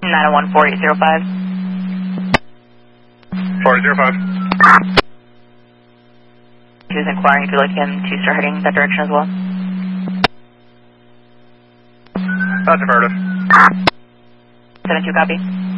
901 4805. 4805. He was inquiring if you'd like him to start heading that direction as well. That's affirmative. 72 copy.